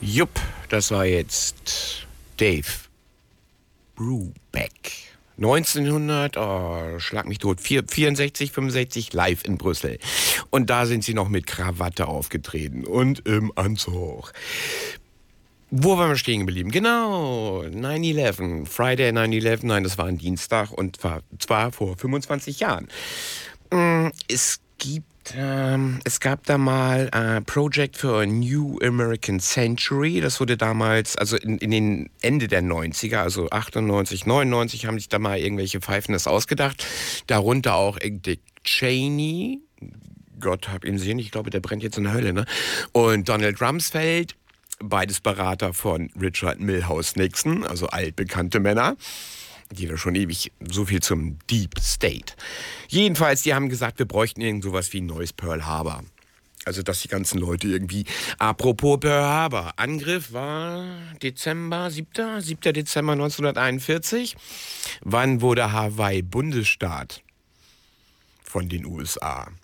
Jupp, das war jetzt Dave Brubeck. 1900, schlag mich tot, 64, 65, live in Brüssel. Und da sind sie noch mit Krawatte aufgetreten und im Anzug. Wo waren wir stehen geblieben? Genau, 9/11, Friday 9/11, nein, das war ein Dienstag und zwar vor 25 Jahren. Es gab da mal ein Project for a New American Century. Das wurde damals, also in den Ende der 90er, also 98, 99, haben sich da mal irgendwelche Pfeifen das ausgedacht. Darunter auch Dick Cheney. Gott hab ihn sehen, ich glaube, der brennt jetzt in der Hölle, ne? Und Donald Rumsfeld, beides Berater von Richard Milhous Nixon, also altbekannte Männer. Jeder schon ewig, so viel zum Deep State. Jedenfalls, die haben gesagt, wir bräuchten irgend sowas wie ein neues Pearl Harbor. Also, dass die ganzen Leute irgendwie... Apropos Pearl Harbor. Angriff war Dezember, 7. Dezember 1941. Wann wurde Hawaii Bundesstaat von den USA?